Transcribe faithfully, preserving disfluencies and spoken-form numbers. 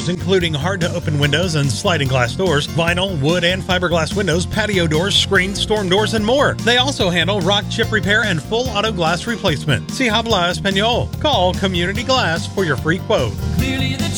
doors, including hard-to-open windows and sliding glass doors, vinyl, wood, and fiberglass windows, patio doors, screens, storm doors, and more. They also handle rock chip repair and full auto glass replacement. Si habla español. Call Community Glass for your free quote. Clearly the